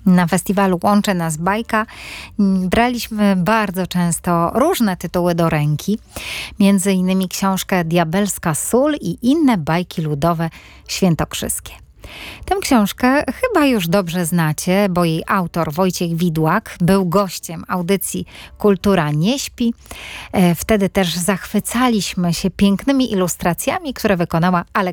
Na festiwalu Łączy Nas Bajka braliśmy bardzo często różne tytuły do ręki, między innymi książkę Diabelska sól i inne bajki ludowe świętokrzyskie. Tę książkę chyba już dobrze znacie, bo jej autor Wojciech Widłak był gościem audycji Kultura nie śpi. Wtedy też zachwycaliśmy się pięknymi ilustracjami, które wykonała